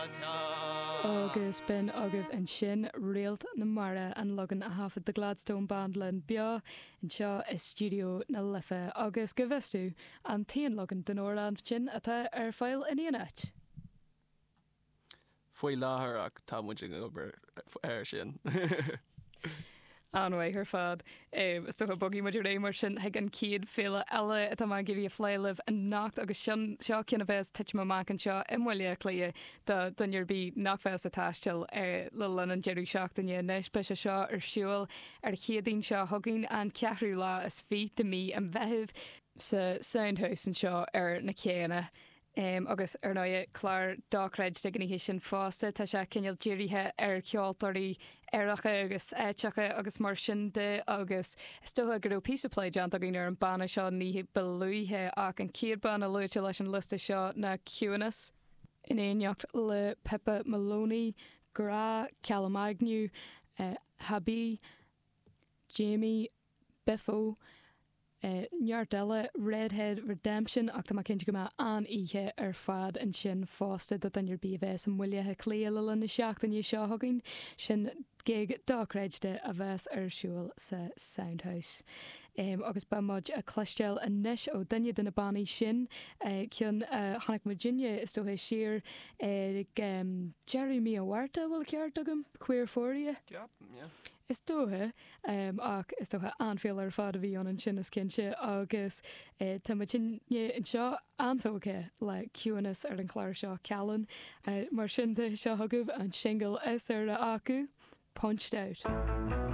Agus bin agah an sin réalt na mara an logan a hafad de Gladstone Bandland bia in seo is studio na lifa agus go bheistú an taon logan den Orland sin atá ar fáil in íonait. Foioi láthair ach tá muid an obair air sin. Anhha ar fad sto a bogí muidir ré mar sin ag an cíad féle eile atá má gurí a fléileh an nacht agus sin seo cinna bheits tuit má an seo imhile léie dunar bí nachfes a taistil le an jeú seachtainine neis be seo ar siúil ar chiaadín seo thugann an ceathrú lá is fi de mí an bheitheh sa Soundhouse an seo ar na céine. Agus ar náide chláir dáreid de gan hé sin fásta tá se cinneal ddíirithe ar ceoltarí airicha agus éitecha agus mar sin de agus stotha gur písaplaid an a gin ar an banna seo ní beluíthe ach an cíadban a luite leis an lista seo na Cuanas. In éocht le Peppa Maloney, Gra, Callum Agnew, Habí, Jamie, Biffo, Neardella, Redhead Redemption ach tá cinnte go an ihe ar fad an sin fásta dat an bí bheits an muilethe cléile le na seachtain seo thugann sin gig dáreide a bheits arsúil sa Soundhouse. Agus ba muid a cléisteil a níis ó daine den na bannaí sin cin Hannic Virginia is tó siar Jeremy Huerta bhfuil ceart agam chuir fória. Is dóthe ach is dóthe anféil ar fád a bhí an sin is cinse agus tá sin an seo antócha le Cuanas ar an chláir seo Callan mar sin seo thugah an single is ar a acu Punched Out.